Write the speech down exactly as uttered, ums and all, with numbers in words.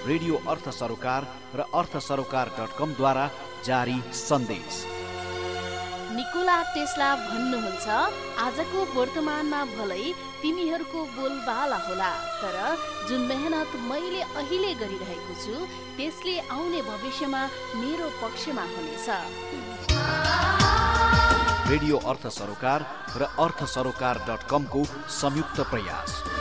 Radio अर्थ सरोकार र अर्थ सरोकार डट कम द्वारा जारी सन्देश। निकोला टेस्ला भन्नुहुन्छ, आजको वर्तमानमा भलै तिमीहरूको बोलबाला होला, तर जुन मेहनत मैले अहिले गरिरहेको छु त्यसले आउने भविष्यमा मेरो पक्षमा हुनेछ। रेडियो अर्थ सरोकार र अर्थ सरोकार डट कम को संयुक्त प्रयास।